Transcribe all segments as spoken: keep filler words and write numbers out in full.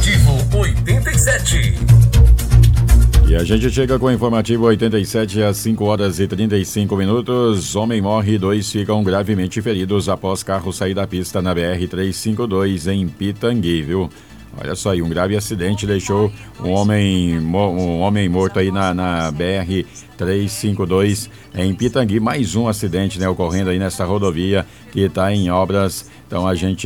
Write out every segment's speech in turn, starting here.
Informativo oitenta e sete. E a gente chega com o Informativo oitenta e sete às cinco horas e trinta e cinco minutos. Homem morre e dois ficam gravemente feridos após carro sair da pista na B R trezentos e cinquenta e dois em Pitangui, viu? Olha só aí, um grave acidente deixou um homem, um homem morto aí na, na B R trezentos e cinquenta e dois em Pitangui. Mais um acidente, né, ocorrendo aí nessa rodovia que está em obras. Então a gente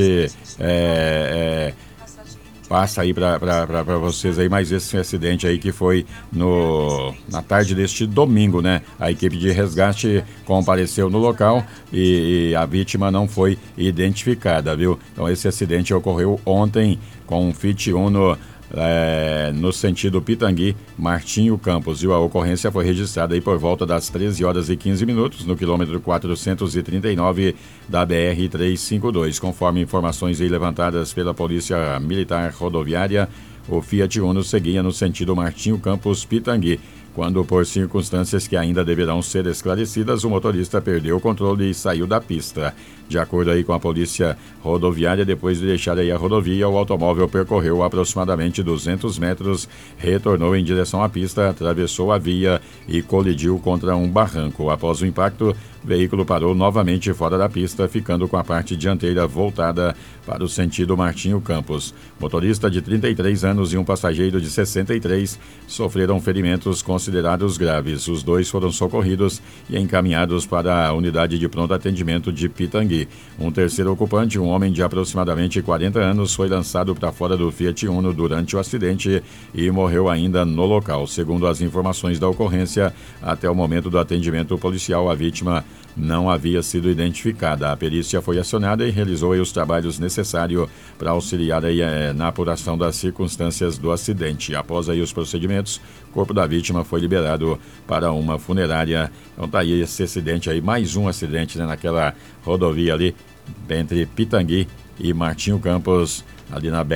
é, é, passa aí para vocês aí mais esse acidente aí que foi no, na tarde deste domingo, né? A equipe de resgate compareceu no local e, e a vítima não foi identificada, viu? Então esse acidente ocorreu ontem com um Fiat Uno é, no sentido Pitangui, Martinho Campos, viu? A ocorrência foi registrada aí por volta das treze horas e quinze minutos no quilômetro quatrocentos e trinta e nove da B R trezentos e cinquenta e dois. Conforme informações aí levantadas pela Polícia Militar Rodoviária, o Fiat Uno seguia no sentido Martinho Campos, Pitangui, quando, por circunstâncias que ainda deverão ser esclarecidas, o motorista perdeu o controle e saiu da pista. De acordo aí com a Polícia Rodoviária, depois de deixar aí a rodovia, o automóvel percorreu aproximadamente duzentos metros, retornou em direção à pista, atravessou a via e colidiu contra um barranco. Após o impacto, o veículo parou novamente fora da pista, ficando com a parte dianteira voltada para o sentido Martinho Campos. Motorista de trinta e três anos e um passageiro de sessenta e três sofreram ferimentos considerados graves. Os dois foram socorridos e encaminhados para a unidade de pronto atendimento de Pitangui. Um terceiro ocupante, um homem de aproximadamente quarenta anos, foi lançado para fora do Fiat Uno durante o acidente e morreu ainda no local. Segundo as informações da ocorrência, até o momento do atendimento policial, a vítima não havia sido identificada. A perícia foi acionada e realizou aí os trabalhos necessários para auxiliar aí, é, na apuração das circunstâncias do acidente. Após aí os procedimentos, o corpo da vítima foi liberado para uma funerária. Então tá aí esse acidente aí, mais um acidente, né, naquela rodovia ali entre Pitangui e Martinho Campos, ali na B